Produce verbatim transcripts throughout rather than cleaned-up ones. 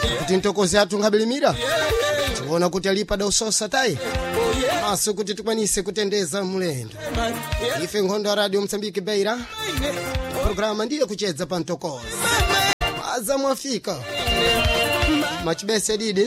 kuti ntokoze athu ngabilimira tiona kuti alipa da usosa tai maso kuti tikwanise kutendeza mulendo ife nkhondo ya radio Msambiki Beira programa ndiye kuchedza pa ntokoze aza mwafika machibese didi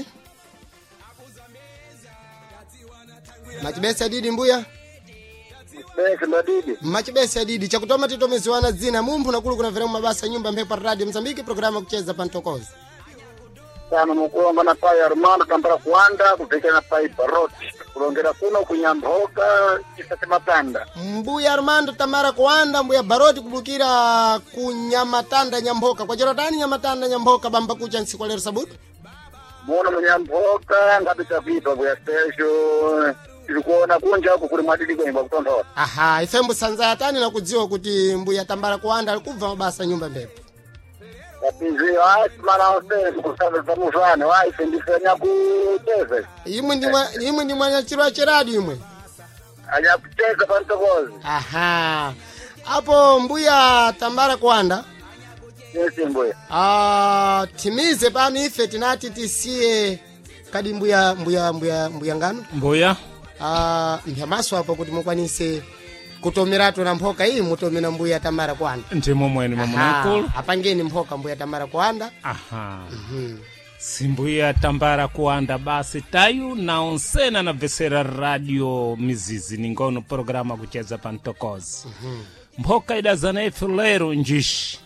machibese didi mbuya Bese madidi. Machibese didi chakutoma titomeziwana zina mumbu na kulu kuna vile mabasa nyumba mpepa radio Msambiki programa kucheza pa ntokoze. Sana mkuomba na pai Armando Kampala Kuanda kupeke na pai Baroti. Kulongera kuno kunyamboka kisa Matanda. Mbuya Armando Tamara Kuanda mbuya Baroti kubukira kunyamatanda nyamboka. Kwa jirotani nyamatanda nyamboka bamba kucha nsi kwa lero sabutu? Mwono mnyamboka ngabita vipa buya station. Ilikuona kunja huko kuli madidi kwenye bakutondoa. Aha, ifembu sanza atani na kudziwa kuti mbuya Tambara Kuanda alikuva mabasa nyumba mpepa. Kapizi waisi mara ose kusana zamufane waisi ndifanya kuteze. Imwe ndimwa imwe ndimwa nyachirwa chiradi imwe. Anya kuteze pa ntokozi. Aha. Hapo mbuya Tambara Kuanda. Yesi mbuya. Ah, timize pano ife tinati tisiye kadi mbuya mbuya mbuya mbuya ngano. Mbuya. Ah, ndiyamaso hapo kuti mukwanise kutomerato na mpoka hii mutomena mbuya Tamara Kuanda. Ndimo mweni mamunakulu. Apangeni mpoka mbuya Tamara Kuanda. Aha. Mhm. Simbuya Tambara Kuanda basi tayu na onsena na vesera radio mizizi ningono programa kucheza pa ntokozi. Mhm. Mpoka idazana efu lero njishi.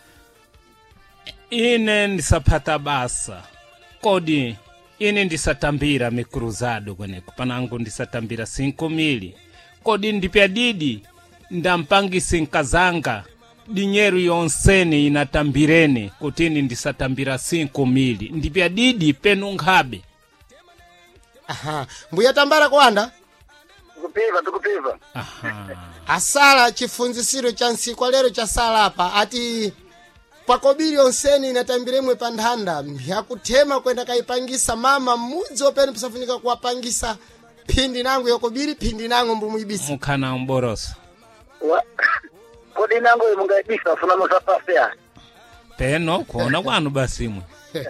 Ine ndisapata basa. Kodi ine ndisatambira mikruzado kwenye kupanangu ndisatambira sinko mili. Kodi ndipya didi ndampangisi nkazanga dinyeru yonseni inatambirene kutini ndisatambira sinko mili. Ndipya didi penu nghabe. Aha. Mbuya Tambara Kuanda. Tukupiva, tukupiva. Aha. Asala chifunzisiro cha nsikwa lero cha sala hapa ati pakobiri onseni inatambiremwe pandanda yakutema kwenda kaipangisa mama mudzi openi pusafunika kuwapangisa pindi nangu yokobiri pindi nangu mbumuibisi Mukana mborosa. Wa kodi nango mungaibisa funa musapasi ya. Peno kuona kwanu basi mwe.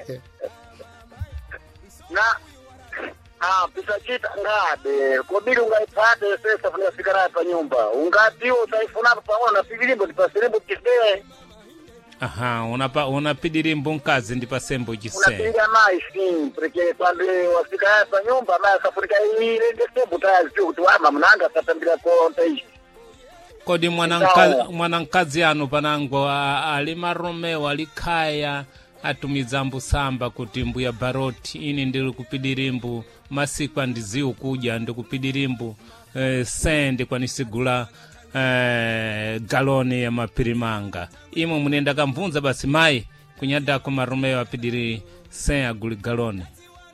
Na ah pisa chita ngade kobiri ungaipate sasa funa fikara pa nyumba ungati utaifuna pamoja na pigilimbo dipasirimbo kisee. Aha, unapa unapidirimbo nkazi ndipasembo jise. Unapiga mai sim porque pande wasika pa nyumba mai safurika ile ndesembo tazi tu ama mnanga tatambira ko ntaishi. Kodi mwanankazi mwanankazi anu panango alima Romeo alikaya atumizambu samba kuti mbuya Baroti ini ndiri kupidirimbu masiku andiziu kuja ndi kupidirimbu eh, sende kwa nisigula eh, galoni ya mapirimanga imo munenda kamvunza basi mai kunyada kwa Romeo apidiri sen aguli galoni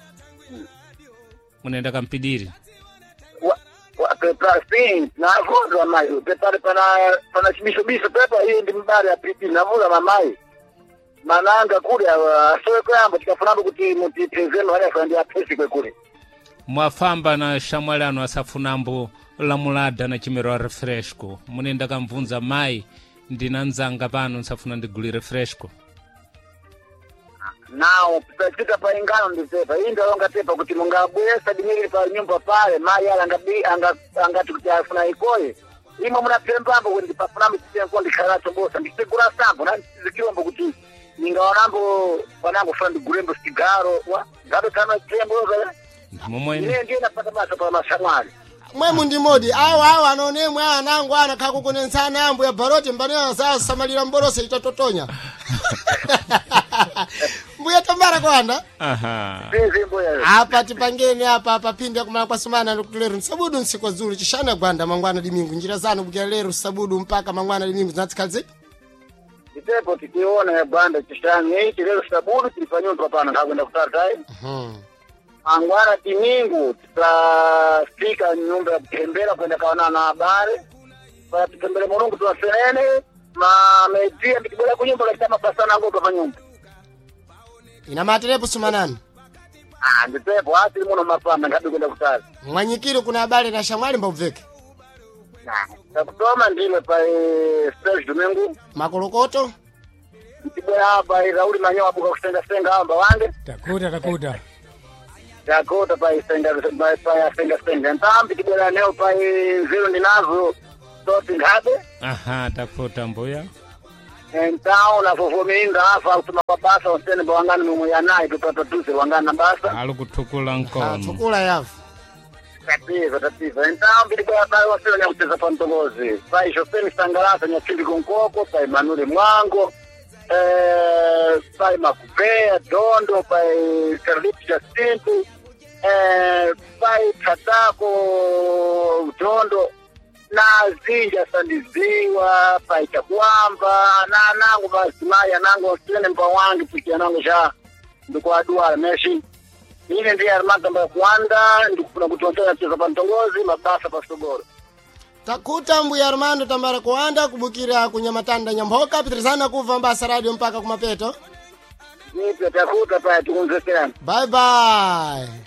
munenda kampidiri wa pepa sim na voza mai pepa pana pana chimisho biso pepa hii ndi mbari ya pipi na voza mamai mananga kule asoe kwamba tikafunamba kuti muti prezeno wale afandi ya pesi kwe kule mwafamba na shamwalano asafunambo la mulada na chimero refresco munenda kamvunza mai ndinanzanga pano nsafuna ndiguli refresco nao pita pa ingano ndisepa hii ndio longa tepa kuti mungabwesa dimiri pa nyumba pale mai ala ngabi anga anga tukitafuna ikoye imo muna pembambo kuti pafunamba tsenko ndikaracho bosa ndisigura sambo na zikirombo kuti ningaonambo panango fandi gurembo sigaro wa gabe kama tembo momweni ine ndiye napata basa pa mashamwali mwe mundi modi awa awa anonemwe anangu ana kakukunensana ambu ya Baroti mbanena sasa samalira mborose itatotonya. Mbuya Tambara Kuanda. aha Bezi mboya Hapa tipangeni hapa hapa pindi ya kumala kwa sumana nukulero sabudu nsiko zulu chishana gwanda mangwana dimingu njira zanu bukya lero sabudu mpaka mangwana dimingu zinatikaze. Itepo tikiona ya banda chishani hiki leo sabudu tulifanywa mpapana kakwenda kutatai. Mhm. Angwana timingu tutafika nyumba ya kutembela kwenda kawana na habari. Kwa tutembele morungu tuwasenene ma mejia tikibola kunyumba kwa kitama pasana ngo kwa nyumba. Ina materepo sumanani. Ah, nditepo hati muno mapamba ngabi kwenda kutatai. Mwanyikiro kuna habari na shamwali mbaveke. Na kutoma ndime pa Stage Domingo. Makolokoto. Mtibo bwana hapa Rauli Manyoa buka kusenga senga amba wange. Takuta takuta. Takuta pa senga pa pa senga senga. Ntambi kibwana leo pa zero ninazo doti ngabe. Aha, takuta mbuya. Então na fofominga afa utuma babasa usene bwangani mumu yanayi tupata tuze wangana basa. Alu kutukula nkono. Tukula yafu. Tatizo, tatizo. Então, vile kwa bayo wasio na kuteza pantogozi. Pai José Sangalasa nya chindi konkoko, pai Manure Mwango, eh pai Makupea, Dondo, pai Carlitos Jacinto, eh pai Katako, Dondo, na Zinja Sandiziwa, pai Chakwamba, na nangu basimaya nangu sene mbawangi pikia nangu sha. Ndiko adua meshi. Ile ndiye Armando ambaye Rwanda ndikufuna kutontea cheza pantongozi mabasa pasogoro. Takuta mbuya Armando tambara kuanda kubukira kunyamatanda nyamboka pitirizana kuva mbasa radio mpaka kumapeto. Nipe takuta pa tukunze tena. Bye bye.